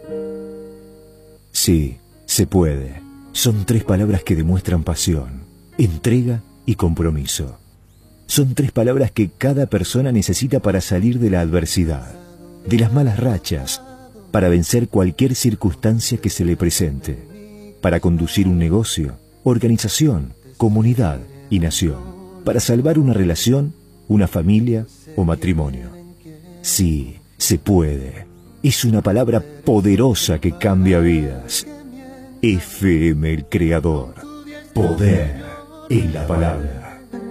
Sí, se puede. Son 3 palabras que demuestran pasión, entrega y compromiso. Son 3 palabras que cada persona necesita para salir de la adversidad, de las malas rachas, para vencer cualquier circunstancia que se le presente, para conducir un negocio, organización, comunidad y nación, para salvar una relación, una familia o matrimonio. Sí, se puede. Es una palabra poderosa que cambia vidas. FM El Creador. Poder en la palabra.